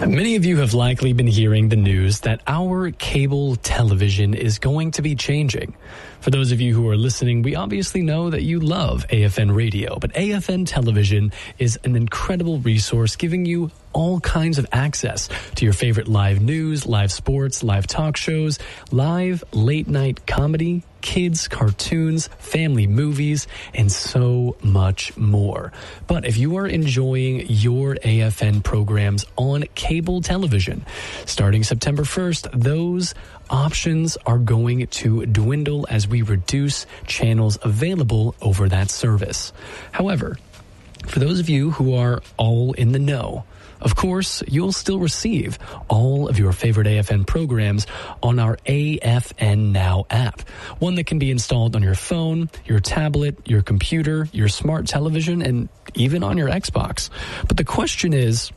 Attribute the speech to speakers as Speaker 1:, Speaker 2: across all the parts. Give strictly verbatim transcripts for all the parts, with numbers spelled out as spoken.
Speaker 1: Many of you have likely been hearing the news that our cable television is going to be changing. For those of you who are listening, we obviously know that you love A F N radio, but A F N television is an incredible resource giving you all kinds of access to your favorite live news, live sports, live talk shows, live late night comedy, kids, cartoons, family movies, and so much more. But if you are enjoying your A F N programs on cable television, starting September first, those options are going to dwindle as we reduce channels available over that service. However, for those of you who are all in the know, of course, you'll still receive all of your favorite A F N programs on our A F N Now app, one that can be installed on your phone, your tablet, your computer, your smart television, and even on your Xbox. But the question is,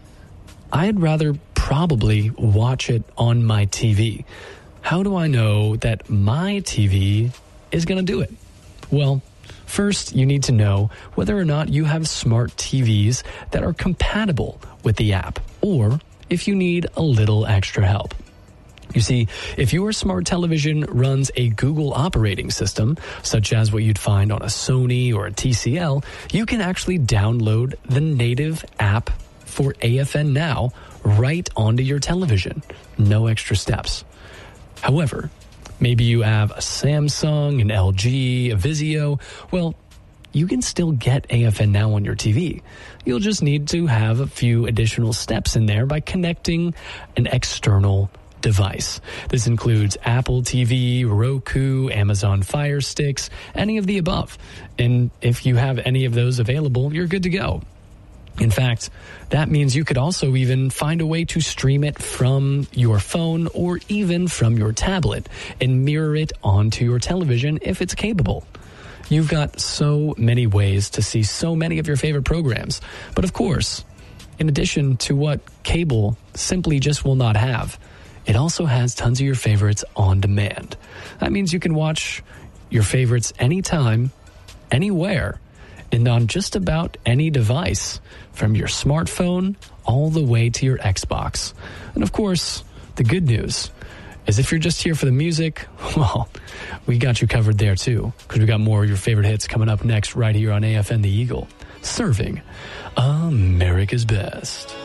Speaker 1: I'd rather probably watch it on my T V. How do I know that my T V is going to do it? Well, first, you need to know whether or not you have smart T Vs that are compatible with the app, or if you need a little extra help. You see, if your smart television runs a Google operating system, such as what you'd find on a Sony or a T C L, you can actually download the native app for A F N Now right onto your television. No extra steps. However, maybe you have a Samsung, an L G, a Vizio. Well, you can still get A F N Now on your T V. You'll just need to have a few additional steps in there by connecting an external device. This includes Apple T V, Roku, Amazon Fire Sticks, any of the above. And if you have any of those available, you're good to go. In fact, that means you could also even find a way to stream it from your phone or even from your tablet and mirror it onto your television if it's capable. You've got so many ways to see so many of your favorite programs. But of course, in addition to what cable simply just will not have, it also has tons of your favorites on demand. That means you can watch your favorites anytime, anywhere, and on just about any device, from your smartphone all the way to your Xbox. And of course, the good news is if you're just here for the music, well, we got you covered there too, because we got more of your favorite hits coming up next right here on A F N The Eagle, serving America's best.